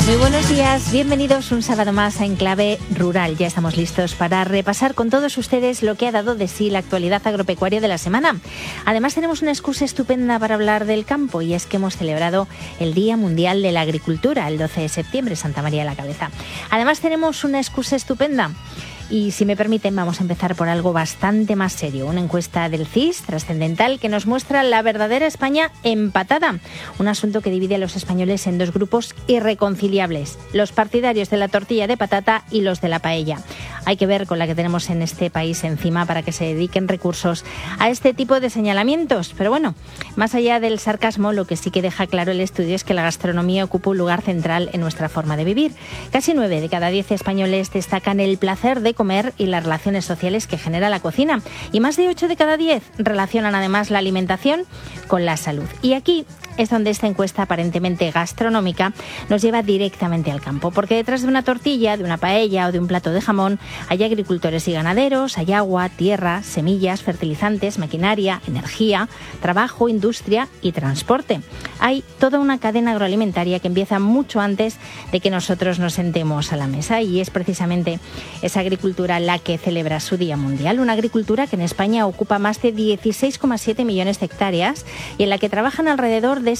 Muy buenos días, bienvenidos un sábado más a Enclave Rural. Ya estamos listos para repasar con todos ustedes lo que ha dado de sí la actualidad agropecuaria de la semana. Además tenemos una excusa estupenda para hablar del campo y es que hemos celebrado el Día Mundial de la Agricultura, el 12 de septiembre, Santa María la Cabeza. Además tenemos una excusa estupenda. Y si me permiten, vamos a empezar por algo bastante más serio. Una encuesta del CIS trascendental que nos muestra la verdadera España empatada. Un asunto que divide a los españoles en dos grupos irreconciliables. Los partidarios de la tortilla de patata y los de la paella. Hay que ver con la que tenemos en este país encima para que se dediquen recursos a este tipo de señalamientos. Pero bueno, más allá del sarcasmo, lo que sí que deja claro el estudio es que la gastronomía ocupa un lugar central en nuestra forma de vivir. Casi 9 de cada 10 españoles destacan el placer de comer y las relaciones sociales que genera la cocina. Y más de 8 de cada 10 relacionan además la alimentación con la salud. Y aquí es donde esta encuesta aparentemente gastronómica nos lleva directamente al campo, porque detrás de una tortilla, de una paella o de un plato de jamón hay agricultores y ganaderos, hay agua, tierra, semillas, fertilizantes, maquinaria, energía, trabajo, industria y transporte. Hay toda una cadena agroalimentaria que empieza mucho antes de que nosotros nos sentemos a la mesa y es precisamente esa agricultura la que celebra su Día Mundial, una agricultura que en España ocupa más de 16,7 millones de hectáreas y en la que trabajan alrededor de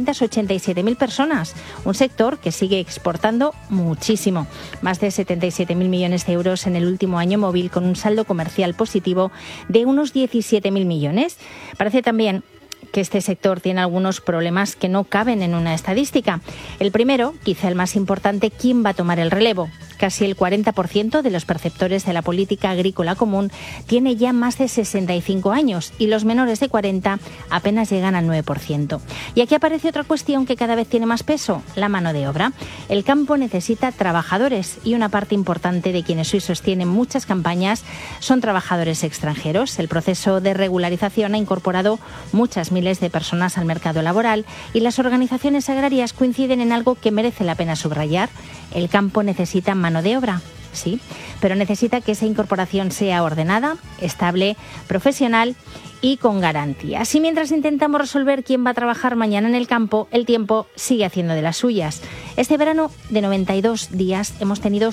787.000 personas, un sector que sigue exportando muchísimo, más de 77.000 millones de euros en el último año móvil con un saldo comercial positivo de unos 17.000 millones. Parece también que este sector tiene algunos problemas que no caben en una estadística. El primero, quizá el más importante, ¿quién va a tomar el relevo? Casi el 40% de los perceptores de la política agrícola común tiene ya más de 65 años y los menores de 40 apenas llegan al 9%. Y aquí aparece otra cuestión que cada vez tiene más peso, la mano de obra. El campo necesita trabajadores y una parte importante de quienes hoy sostienen muchas campañas son trabajadores extranjeros. El proceso de regularización ha incorporado muchas miles de personas al mercado laboral y las organizaciones agrarias coinciden en algo que merece la pena subrayar. El campo necesita mano de obra, sí, pero necesita que esa incorporación sea ordenada, estable, profesional y con garantías. Y mientras intentamos resolver quién va a trabajar mañana en el campo, el tiempo sigue haciendo de las suyas. Este verano de 92 días hemos tenido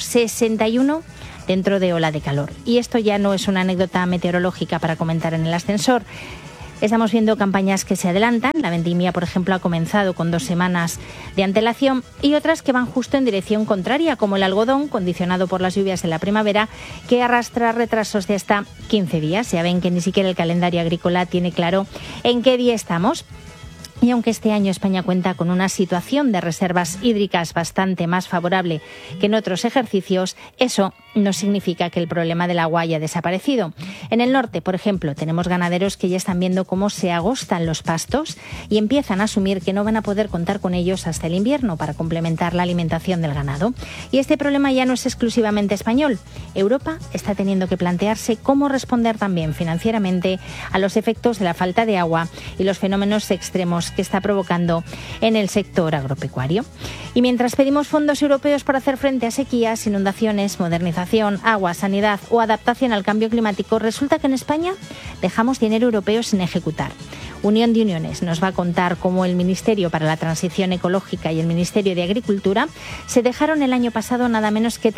61 dentro de ola de calor. Y esto ya no es una anécdota meteorológica para comentar en el ascensor. Estamos viendo campañas que se adelantan. La vendimia, por ejemplo, ha comenzado con 2 semanas de antelación y otras que van justo en dirección contraria, como el algodón, condicionado por las lluvias de la primavera, que arrastra retrasos de hasta 15 días. Ya ven que ni siquiera el calendario agrícola tiene claro en qué día estamos. Y aunque este año España cuenta con una situación de reservas hídricas bastante más favorable que en otros ejercicios, eso no significa que el problema del agua haya desaparecido. En el norte, por ejemplo, tenemos ganaderos que ya están viendo cómo se agostan los pastos y empiezan a asumir que no van a poder contar con ellos hasta el invierno para complementar la alimentación del ganado. Y este problema ya no es exclusivamente español. Europa está teniendo que plantearse cómo responder también financieramente a los efectos de la falta de agua y los fenómenos extremos que está provocando en el sector agropecuario. Y mientras pedimos fondos europeos para hacer frente a sequías, inundaciones, modernización, agua, sanidad o adaptación al cambio climático, resulta que en España dejamos dinero europeo sin ejecutar. Unión de Uniones nos va a contar cómo el Ministerio para la Transición Ecológica y el Ministerio de Agricultura se dejaron el año pasado nada menos que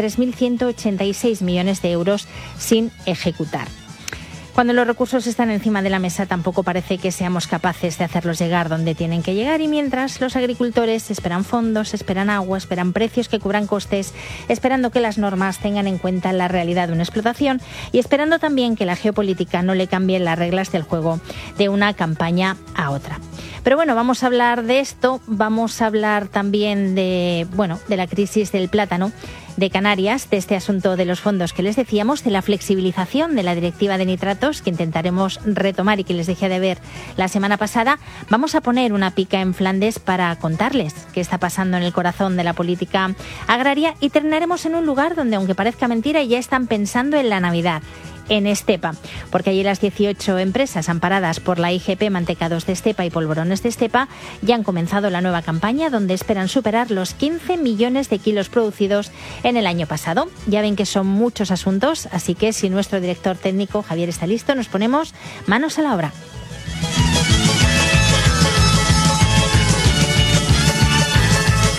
3.186 millones de euros sin ejecutar. Cuando los recursos están encima de la mesa, tampoco parece que seamos capaces de hacerlos llegar donde tienen que llegar y mientras los agricultores esperan fondos, esperan agua, esperan precios que cubran costes, esperando que las normas tengan en cuenta la realidad de una explotación y esperando también que la geopolítica no le cambie las reglas del juego de una campaña a otra. Pero bueno, vamos a hablar de esto, vamos a hablar también de la crisis del plátano de Canarias, de este asunto de los fondos que les decíamos, de la flexibilización de la directiva de nitratos que intentaremos retomar y que les dejé de ver la semana pasada. Vamos a poner una pica en Flandes para contarles qué está pasando en el corazón de la política agraria y terminaremos en un lugar donde, aunque parezca mentira, ya están pensando en la Navidad. En Estepa, porque allí las 18 empresas amparadas por la IGP Mantecados de Estepa y Polvorones de Estepa ya han comenzado la nueva campaña donde esperan superar los 15 millones de kilos producidos en el año pasado. Ya ven que son muchos asuntos, así que si nuestro director técnico Javier está listo, nos ponemos manos a la obra.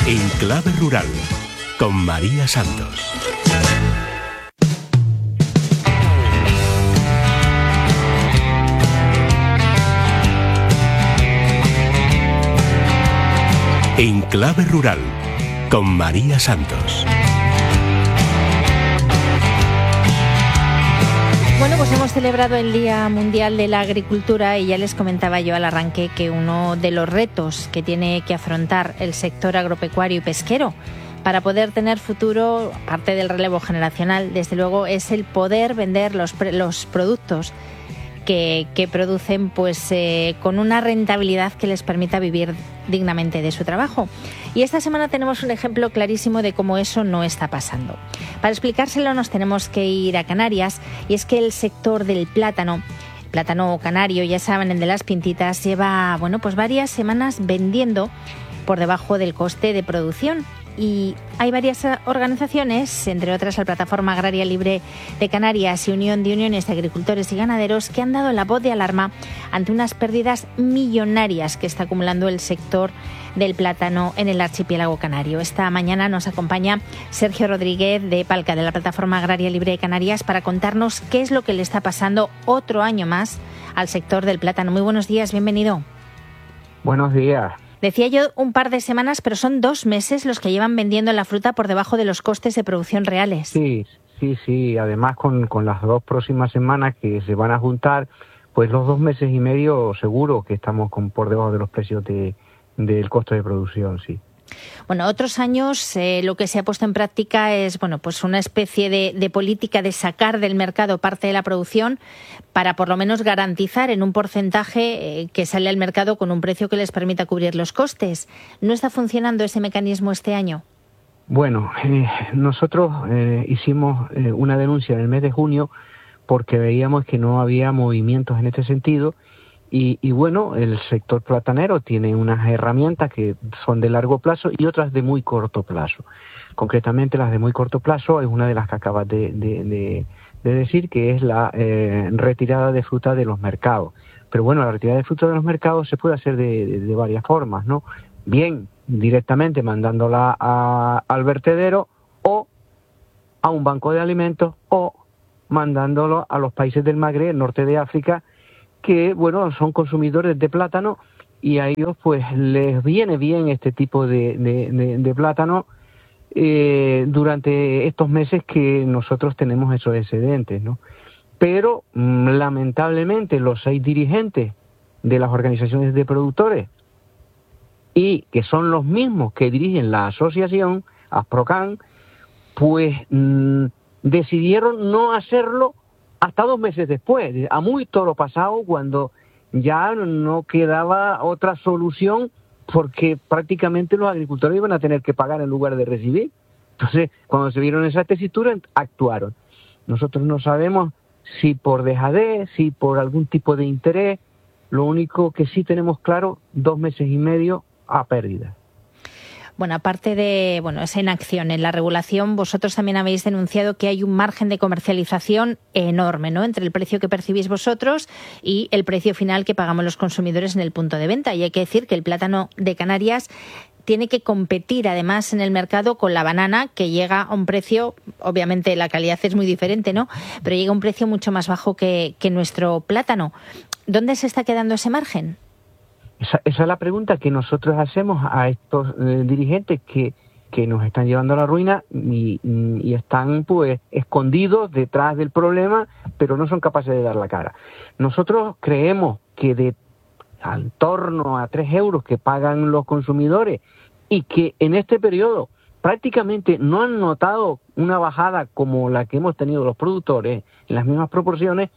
En Clave Rural, con María Santos. En Clave Rural, con María Santos. Bueno, pues hemos celebrado el Día Mundial de la Agricultura y ya les comentaba yo al arranque que uno de los retos que tiene que afrontar el sector agropecuario y pesquero para poder tener futuro, aparte del relevo generacional, desde luego, es el poder vender los productos que producen pues con una rentabilidad que les permita vivir dignamente de su trabajo. Y esta semana tenemos un ejemplo clarísimo de cómo eso no está pasando. Para explicárselo nos tenemos que ir a Canarias, y es que el sector del plátano canario, ya saben, el de las pintitas, lleva pues varias semanas vendiendo por debajo del coste de producción. Y hay varias organizaciones, entre otras la Plataforma Agraria Libre de Canarias y Unión de Uniones de Agricultores y Ganaderos, que han dado la voz de alarma ante unas pérdidas millonarias que está acumulando el sector del plátano en el archipiélago canario. Esta mañana nos acompaña Sergio Rodríguez de Palca, de la Plataforma Agraria Libre de Canarias, para contarnos qué es lo que le está pasando otro año más al sector del plátano. Muy buenos días, bienvenido. Buenos días. Decía yo un par de semanas, pero son 2 meses los que llevan vendiendo la fruta por debajo de los costes de producción reales. Sí. Además, con las 2 próximas semanas que se van a juntar, pues los 2 meses y medio seguro que estamos por debajo de los precios del costo de producción, sí. Bueno, otros años lo que se ha puesto en práctica es pues una especie de política de sacar del mercado parte de la producción para por lo menos garantizar en un porcentaje que sale al mercado con un precio que les permita cubrir los costes. ¿No está funcionando ese mecanismo este año? Bueno, nosotros hicimos una denuncia en el mes de junio porque veíamos que no había movimientos en este sentido. Y bueno, el sector platanero tiene unas herramientas que son de largo plazo y otras de muy corto plazo. Concretamente, las de muy corto plazo es una de las que acabas de decir, que es la retirada de fruta de los mercados. Pero bueno, la retirada de fruta de los mercados se puede hacer de varias formas, ¿no? Bien, directamente mandándola al vertedero, o a un banco de alimentos, o mandándolo a los países del Magreb, el norte de África, que son consumidores de plátano, y a ellos pues les viene bien este tipo de plátano durante estos meses que nosotros tenemos esos excedentes, ¿no? Pero lamentablemente los 6 dirigentes de las organizaciones de productores, y que son los mismos que dirigen la asociación Asprocan, pues decidieron no hacerlo hasta 2 meses después, a muy toro pasado, cuando ya no quedaba otra solución, porque prácticamente los agricultores iban a tener que pagar en lugar de recibir. Entonces, cuando se vieron esa tesitura, actuaron. Nosotros no sabemos si por dejadez, si por algún tipo de interés. Lo único que sí tenemos claro, 2 meses y medio a pérdida. Bueno, aparte de esa inacción en la regulación, vosotros también habéis denunciado que hay un margen de comercialización enorme, ¿no?, entre el precio que percibís vosotros y el precio final que pagamos los consumidores en el punto de venta. Y hay que decir que el plátano de Canarias tiene que competir además en el mercado con la banana, que llega a un precio, obviamente la calidad es muy diferente, ¿no?, pero llega a un precio mucho más bajo que nuestro plátano. ¿Dónde se está quedando ese margen? Esa es la pregunta que nosotros hacemos a estos dirigentes que nos están llevando a la ruina y están pues escondidos detrás del problema, pero no son capaces de dar la cara. Nosotros creemos que en torno a 3 euros que pagan los consumidores, y que en este periodo prácticamente no han notado una bajada como la que hemos tenido los productores en las mismas proporciones,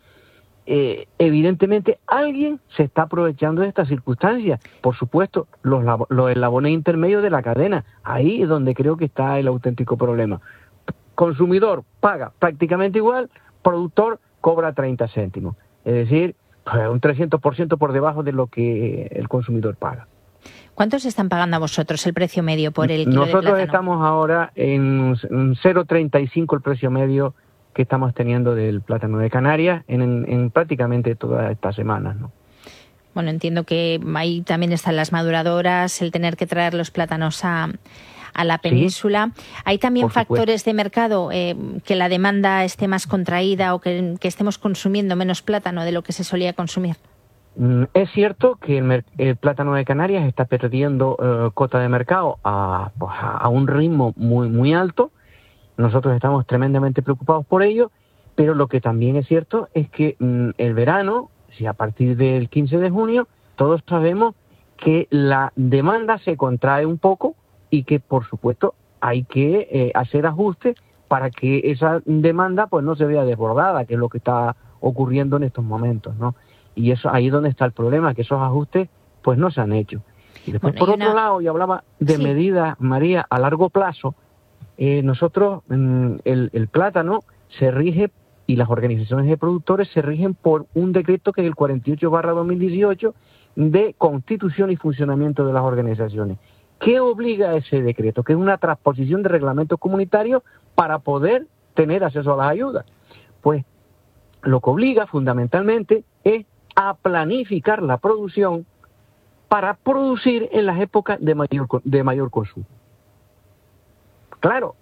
evidentemente alguien se está aprovechando de estas circunstancias. Por supuesto, los eslabones intermedios de la cadena, ahí es donde creo que está el auténtico problema. Consumidor paga prácticamente igual, productor cobra 30 céntimos, es decir, un 300% por debajo de lo que el consumidor paga. ¿Cuántos están pagando a vosotros el precio medio por el kilo de plátano? Nosotros estamos ahora en 0,35 el precio medio que estamos teniendo del plátano de Canarias en prácticamente todas estas semanas, ¿no? Bueno, entiendo que ahí también están las maduradoras, el tener que traer los plátanos a a la península. ¿Hay también factores de mercado, que la demanda esté más contraída o que estemos consumiendo menos plátano de lo que se solía consumir? Es cierto que el plátano de Canarias está perdiendo cota de mercado a un ritmo muy alto. Nosotros estamos tremendamente preocupados por ello, pero lo que también es cierto es que el verano, si a partir del 15 de junio, todos sabemos que la demanda se contrae un poco y que, por supuesto, hay que hacer ajustes para que esa demanda pues no se vea desbordada, que es lo que está ocurriendo en estos momentos, ¿no? Y eso ahí es donde está el problema, que esos ajustes pues no se han hecho. Y después, por otro lado, yo hablaba de medidas, María, a largo plazo. Nosotros, el plátano se rige, y las organizaciones de productores se rigen por un decreto que es el 48/2018 de constitución y funcionamiento de las organizaciones. ¿Qué obliga a ese decreto? Que es una transposición de reglamentos comunitarios para poder tener acceso a las ayudas. Pues lo que obliga fundamentalmente es a planificar la producción para producir en las épocas de mayor consumo. Claro,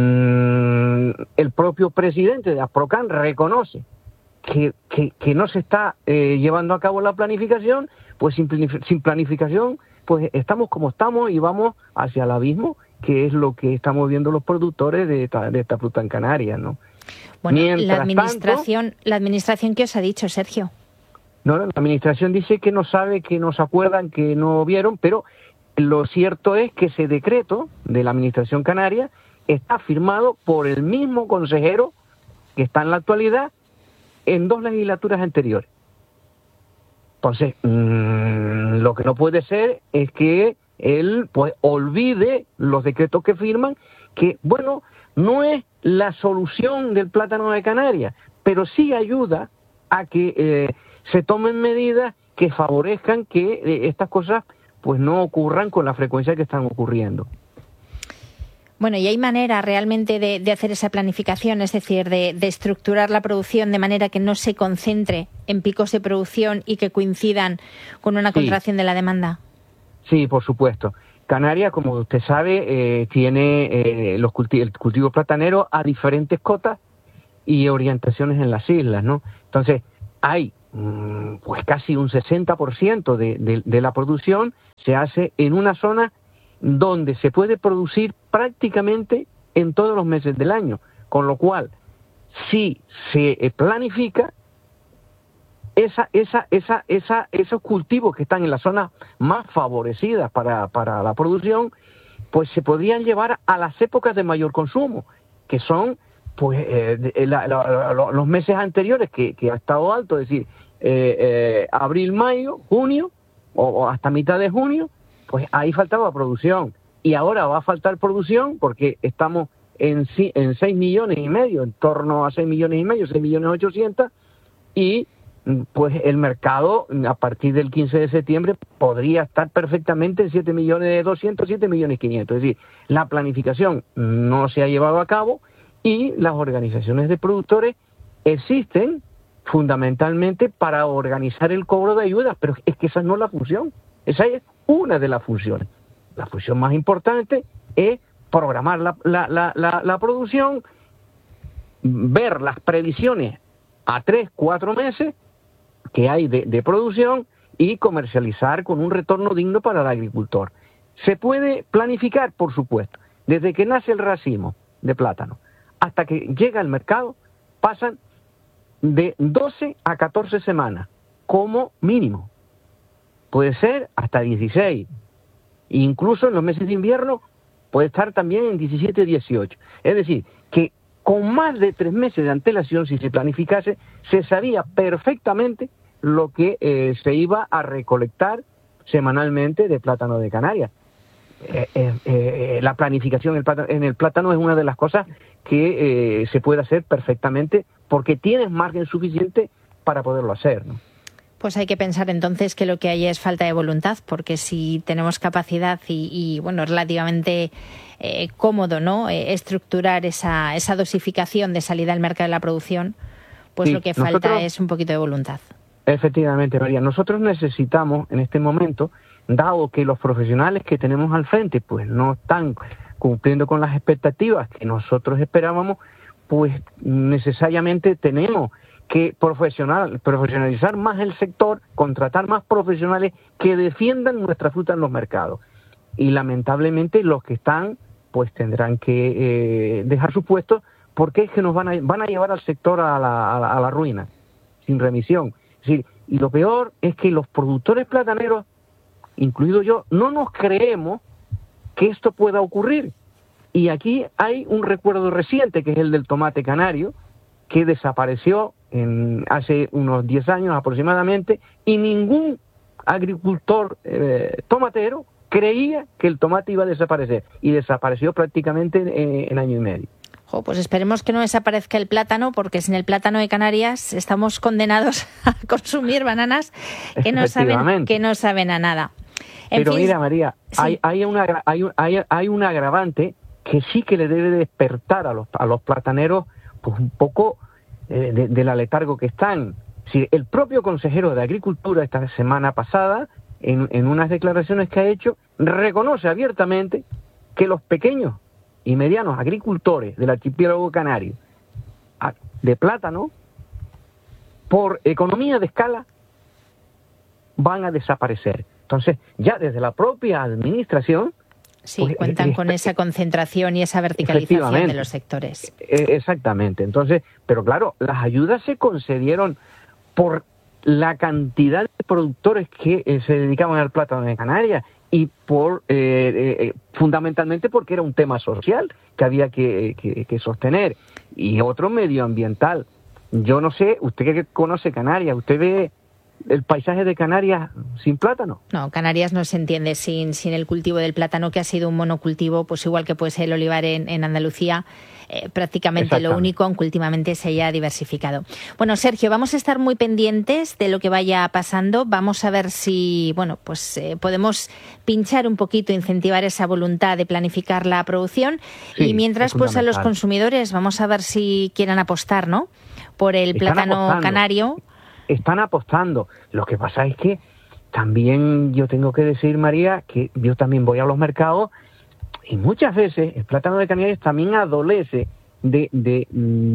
el propio presidente de Asprocan reconoce que no se está llevando a cabo la planificación, pues sin planificación pues estamos como estamos y vamos hacia el abismo, que es lo que estamos viendo los productores de esta fruta en Canarias, ¿no? Bueno, la administración, ¿qué os ha dicho, Sergio? No, la administración dice que no sabe, que no se acuerdan, que no vieron, pero lo cierto es que ese decreto de la administración canaria está firmado por el mismo consejero que está en la actualidad en 2 legislaturas anteriores. Entonces, lo que no puede ser es que él pues olvide los decretos que firman, que, bueno, no es la solución del plátano de Canarias, pero sí ayuda a que se tomen medidas que favorezcan que estas cosas pues no ocurran con la frecuencia que están ocurriendo. Bueno, ¿y hay manera realmente de hacer esa planificación, es decir, de estructurar la producción de manera que no se concentre en picos de producción y que coincidan con una contracción de la demanda? Sí, por supuesto. Canarias, como usted sabe, tiene el cultivo platanero a diferentes cotas y orientaciones en las islas, ¿no? Entonces, hay pues casi un 60% de la producción se hace en una zona donde se puede producir prácticamente en todos los meses del año, con lo cual, si se planifica, esos cultivos que están en las zonas más favorecidas para la producción, pues se podrían llevar a las épocas de mayor consumo, que son pues los meses anteriores que ha estado alto, es decir, abril, mayo, junio, o hasta mitad de junio, pues ahí faltaba producción. Y ahora va a faltar producción porque estamos en 6 millones y medio, en torno a 6 millones y medio, 6 millones 800, y pues el mercado a partir del 15 de septiembre podría estar perfectamente en 7 millones 200, 7 millones 500. Es decir, la planificación no se ha llevado a cabo y las organizaciones de productores existen fundamentalmente para organizar el cobro de ayudas, pero es que esa no es la función, esa es una de las funciones. La función más importante es programar la producción, ver las previsiones a 3, 4 meses que hay de producción y comercializar con un retorno digno para el agricultor. Se puede planificar, por supuesto, desde que nace el racimo de plátano hasta que llega al mercado, pasan de 12 a 14 semanas, como mínimo. Puede ser hasta 16. Incluso en los meses de invierno puede estar también en 17, 18. Es decir, que con más de 3 meses de antelación, si se planificase, se sabía perfectamente lo que se iba a recolectar semanalmente de plátano de Canarias. La planificación en el plátano es una de las cosas que se puede hacer perfectamente porque tienes margen suficiente para poderlo hacer, ¿no? Pues hay que pensar entonces que lo que hay es falta de voluntad, porque si tenemos capacidad y bueno, relativamente cómodo, ¿no? Estructurar esa dosificación de salida al mercado de la producción, pues sí, lo que falta es un poquito de voluntad. Efectivamente, María. Nosotros necesitamos en este momento, dado que los profesionales que tenemos al frente pues no están cumpliendo con las expectativas que nosotros esperábamos, pues necesariamente tenemos que profesionalizar más el sector, contratar más profesionales que defiendan nuestra fruta en los mercados. Y lamentablemente los que están, pues tendrán que dejar sus puestos, porque es que nos van a llevar al sector a la ruina, sin remisión. Es decir, y lo peor es que los productores plataneros, incluido yo, no nos creemos que esto pueda ocurrir. Y aquí hay un recuerdo reciente, que es el del tomate canario, que desapareció hace unos 10 años aproximadamente, y ningún agricultor tomatero creía que el tomate iba a desaparecer, y desapareció prácticamente en año y medio. Pues esperemos que no desaparezca el plátano, porque sin el plátano de Canarias estamos condenados a consumir bananas que no saben a nada. Pero mira, María, sí, hay un agravante que sí que le debe despertar a los plataneros, pues un poco del aletargo que están. Sí, el propio consejero de Agricultura esta semana pasada, en unas declaraciones que ha hecho, reconoce abiertamente que los pequeños y medianos agricultores del archipiélago canario de plátano, por economía de escala, van a desaparecer. Entonces, ya desde la propia administración... Sí, pues, cuentan con esa concentración y esa verticalización de los sectores. Exactamente. Entonces, pero claro, las ayudas se concedieron por la cantidad de productores que se dedicaban al plátano de Canarias, y por fundamentalmente porque era un tema social que había que sostener, y otro medioambiental. Yo no sé, usted que conoce Canarias, ¿usted ve el paisaje de Canarias sin plátano? No, Canarias no se entiende sin el cultivo del plátano, que ha sido un monocultivo, pues igual que puede ser el olivar en Andalucía, prácticamente lo único, aunque últimamente se haya diversificado. Bueno, Sergio, vamos a estar muy pendientes de lo que vaya pasando. Vamos a ver si, podemos pinchar un poquito, incentivar esa voluntad de planificar la producción. Sí, y mientras, pues a los consumidores, vamos a ver si quieren apostar, ¿no?, por el plátano canario. Están apostando. Lo que pasa es que también yo tengo que decir, María, que yo también voy a los mercados, y muchas veces el plátano de Canarias también adolece de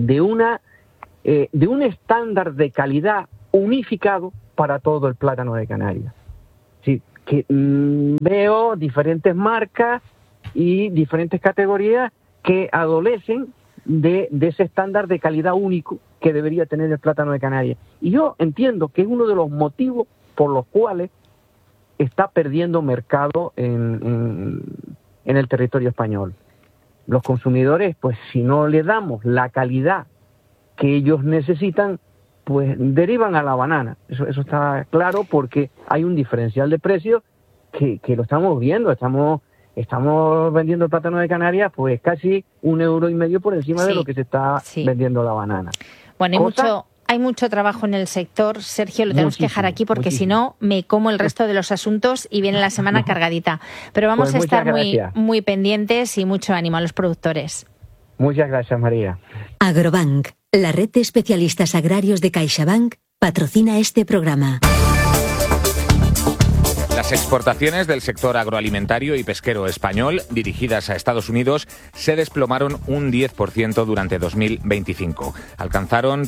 un estándar de calidad unificado para todo el plátano de Canarias. Sí, que veo diferentes marcas y diferentes categorías que adolecen de ese estándar de calidad único que debería tener el plátano de Canarias. Y yo entiendo que es uno de los motivos por los cuales está perdiendo mercado en el territorio español. Los consumidores, pues si no le damos la calidad que ellos necesitan, pues derivan a la banana. Eso está claro, porque hay un diferencial de precios que lo estamos viendo. Estamos vendiendo el plátano de Canarias pues casi 1,5 euros por encima de lo que se está vendiendo la banana. Bueno, hay mucho trabajo en el sector, Sergio, lo tenemos que dejar aquí porque si no me como el resto de los asuntos y viene la semana cargadita. Pero vamos a estar muy pendientes, y mucho ánimo a los productores. Muchas gracias, María. Agrobank, la red de especialistas agrarios de CaixaBank, patrocina este programa. Las exportaciones del sector agroalimentario y pesquero español dirigidas a Estados Unidos se desplomaron un 10% durante 2025. Alcanzaron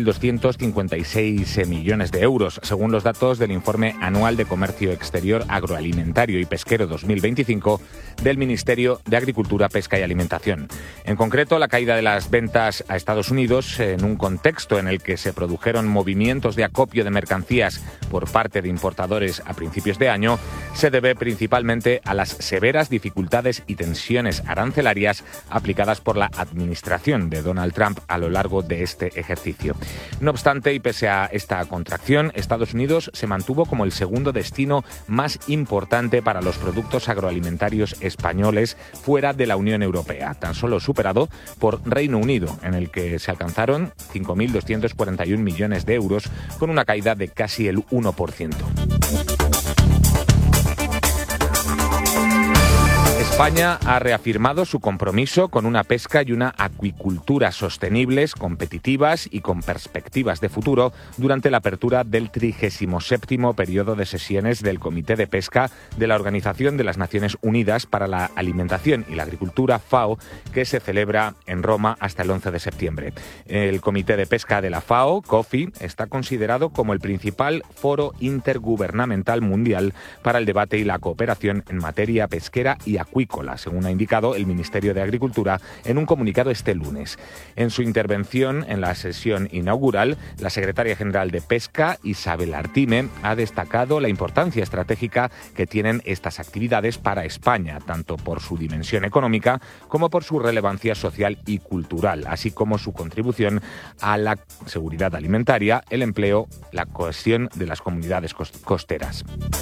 3.256 millones de euros, según los datos del Informe Anual de Comercio Exterior Agroalimentario y Pesquero 2025 del Ministerio de Agricultura, Pesca y Alimentación. En concreto, la caída de las ventas a Estados Unidos, en un contexto en el que se produjeron movimientos de acopio de mercancías por parte de importadores a principios de año, se debe principalmente a las severas dificultades y tensiones arancelarias aplicadas por la administración de Donald Trump a lo largo de este ejercicio. No obstante, y pese a esta contracción, Estados Unidos se mantuvo como el segundo destino más importante para los productos agroalimentarios españoles fuera de la Unión Europea, tan solo superado por Reino Unido, en el que se alcanzaron 5.241 millones de euros, con una caída de casi el 1%. España ha reafirmado su compromiso con una pesca y una acuicultura sostenibles, competitivas y con perspectivas de futuro durante la apertura del 37º periodo de sesiones del Comité de Pesca de la Organización de las Naciones Unidas para la Alimentación y la Agricultura, FAO, que se celebra en Roma hasta el 11 de septiembre. El Comité de Pesca de la FAO, COFI, está considerado como el principal foro intergubernamental mundial para el debate y la cooperación en materia pesquera y acuícola, según ha indicado el Ministerio de Agricultura en un comunicado este lunes. En su intervención en la sesión inaugural, la secretaria general de Pesca, Isabel Artime, ha destacado la importancia estratégica que tienen estas actividades para España, tanto por su dimensión económica como por su relevancia social y cultural, así como su contribución a la seguridad alimentaria, el empleo, la cohesión de las comunidades costeras.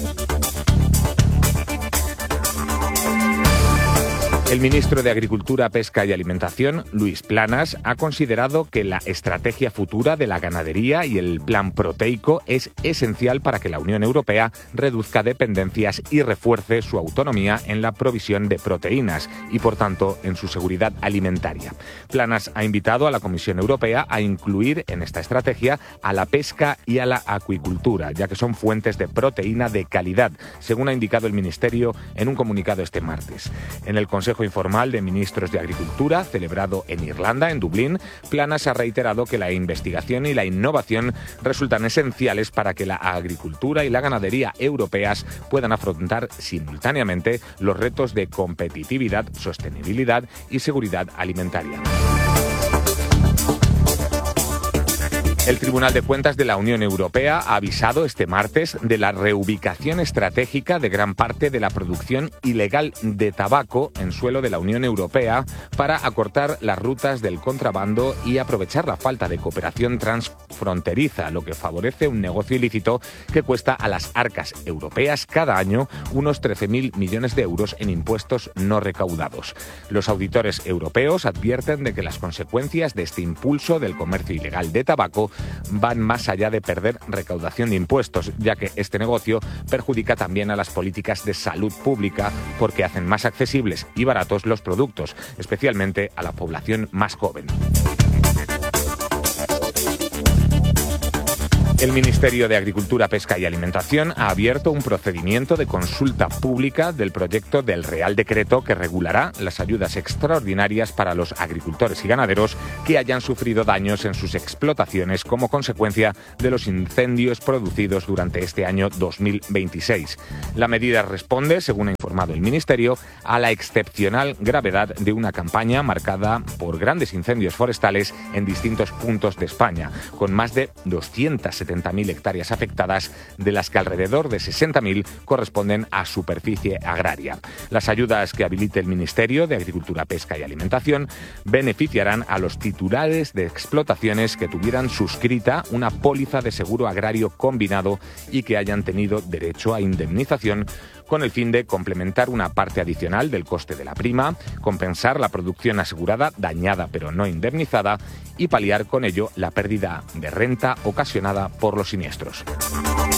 El ministro de Agricultura, Pesca y Alimentación, Luis Planas, ha considerado que la estrategia futura de la ganadería y el plan proteico es esencial para que la Unión Europea reduzca dependencias y refuerce su autonomía en la provisión de proteínas y, por tanto, en su seguridad alimentaria. Planas ha invitado a la Comisión Europea a incluir en esta estrategia a la pesca y a la acuicultura, ya que son fuentes de proteína de calidad, según ha indicado el Ministerio en un comunicado este martes. En el Consejo Informal de Ministros de Agricultura, celebrado en Irlanda, en Dublín, Planas ha reiterado que la investigación y la innovación resultan esenciales para que la agricultura y la ganadería europeas puedan afrontar simultáneamente los retos de competitividad, sostenibilidad y seguridad alimentaria. El Tribunal de Cuentas de la Unión Europea ha avisado este martes de la reubicación estratégica de gran parte de la producción ilegal de tabaco en suelo de la Unión Europea para acortar las rutas del contrabando y aprovechar la falta de cooperación transfronteriza, lo que favorece un negocio ilícito que cuesta a las arcas europeas cada año unos 13.000 millones de euros en impuestos no recaudados. Los auditores europeos advierten de que las consecuencias de este impulso del comercio ilegal de tabaco van más allá de perder recaudación de impuestos, ya que este negocio perjudica también a las políticas de salud pública porque hacen más accesibles y baratos los productos, especialmente a la población más joven. El Ministerio de Agricultura, Pesca y Alimentación ha abierto un procedimiento de consulta pública del proyecto del Real Decreto que regulará las ayudas extraordinarias para los agricultores y ganaderos que hayan sufrido daños en sus explotaciones como consecuencia de los incendios producidos durante este año 2026. La medida responde, según ha informado el Ministerio, a la excepcional gravedad de una campaña marcada por grandes incendios forestales en distintos puntos de España, con más de 270.000 hectáreas afectadas, de las que alrededor de 60.000 corresponden a superficie agraria. Las ayudas que habilite el Ministerio de Agricultura, Pesca y Alimentación beneficiarán a los titulares de explotaciones que tuvieran suscrita una póliza de seguro agrario combinado y que hayan tenido derecho a indemnización, con el fin de complementar una parte adicional del coste de la prima, compensar la producción asegurada dañada pero no indemnizada y paliar con ello la pérdida de renta ocasionada por los siniestros.